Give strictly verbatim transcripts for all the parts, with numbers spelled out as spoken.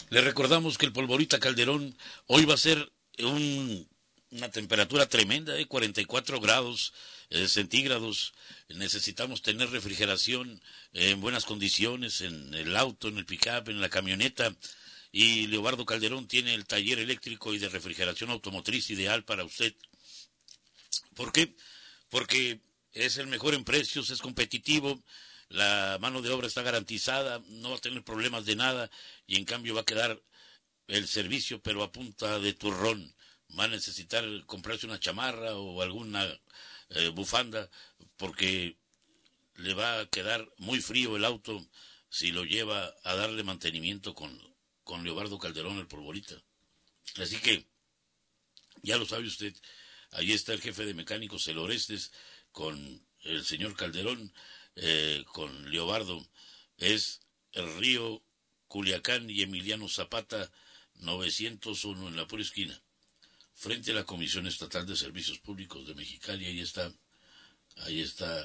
Le recordamos que el Polvorita Calderón hoy va a ser un, una temperatura tremenda de cuarenta y cuatro grados eh, centígrados. Necesitamos tener refrigeración eh, en buenas condiciones en el auto, en el pick-up, en la camioneta. Y Leobardo Calderón tiene el taller eléctrico y de refrigeración automotriz ideal para usted. ¿Por qué? Porque es el mejor en precios, es competitivo, la mano de obra está garantizada, no va a tener problemas de nada y en cambio va a quedar el servicio pero a punta de turrón. Va a necesitar comprarse una chamarra o alguna eh, bufanda porque le va a quedar muy frío el auto si lo lleva a darle mantenimiento con, con Leobardo Calderón el Polvorita. Así que ya lo sabe usted, ahí está el jefe de mecánicos, el Orestes, con el señor Calderón, eh, con Leobardo. Es el río Culiacán y Emiliano Zapata, novecientos uno en la pura esquina, frente a la Comisión Estatal de Servicios Públicos de Mexicali. Ahí está, ahí está,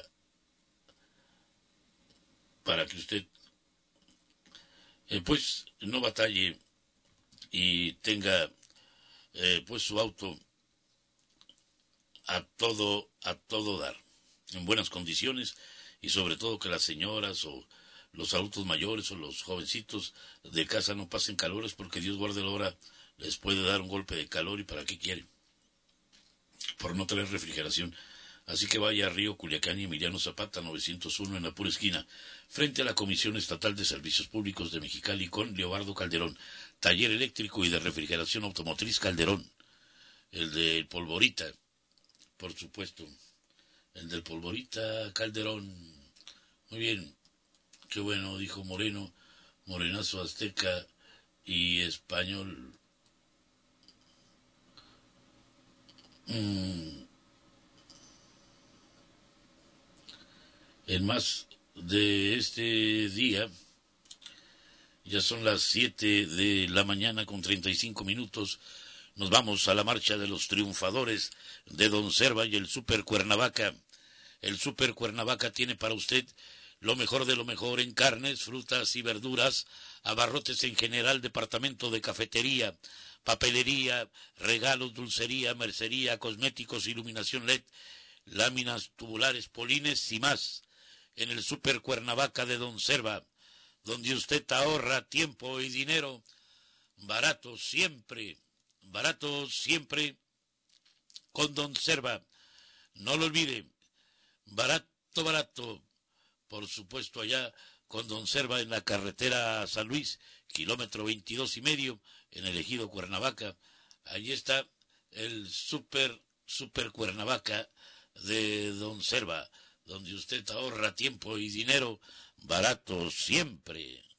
para que usted, eh, pues, no batalle y tenga, eh, pues, su auto a todo, a todo dar, en buenas condiciones y sobre todo que las señoras o los adultos mayores o los jovencitos de casa no pasen calores porque Dios guarde la hora les puede dar un golpe de calor y para qué quieren, por no tener refrigeración. Así que vaya a Río Culiacán y Emiliano Zapata, novecientos uno en la pura esquina, frente a la Comisión Estatal de Servicios Públicos de Mexicali con Leobardo Calderón, taller eléctrico y de refrigeración automotriz Calderón, el del Polvorita, por supuesto, el del Polvorita Calderón. Muy bien, qué bueno, dijo Moreno, morenazo azteca y español. Mm, en más de este día, ya son las siete de la mañana con treinta y cinco minutos, nos vamos a la marcha de los triunfadores de Don Serva y el Super Cuernavaca. El Super Cuernavaca tiene para usted lo mejor de lo mejor en carnes, frutas y verduras, abarrotes en general, departamento de cafetería, papelería, regalos, dulcería, mercería, cosméticos, iluminación L E D, láminas tubulares, polines y más. En el Super Cuernavaca de Don Serva, donde usted ahorra tiempo y dinero, barato siempre, barato siempre con Don Serva. No lo olvide, barato, barato, por supuesto allá con Don Serva en la carretera San Luis, kilómetro veintidós y medio, en el ejido Cuernavaca. Allí está el super, super Cuernavaca de Don Serva, donde usted ahorra tiempo y dinero, barato siempre.